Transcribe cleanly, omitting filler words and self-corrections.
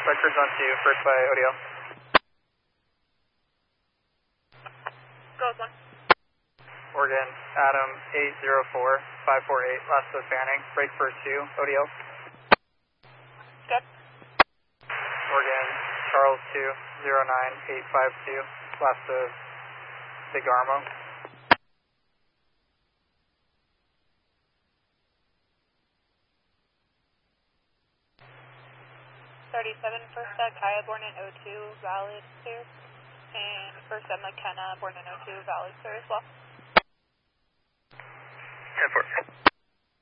Records on 2, first by ODL. Goes 1. Oregon, Adam 804548, last of Fanning, break first 2, ODL. Good. Oregon, Charles 209852, last of Big Armo. 37, first at Kaya, born in 02, valid, clear. And first at McKenna, born in 02, valid, clear as well. 10-4.